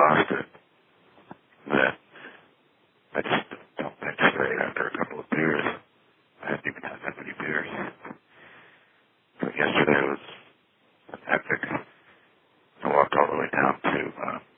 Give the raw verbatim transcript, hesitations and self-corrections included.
exhausted that I just don't think straight after a couple of beers. I hadn't even had that many beers.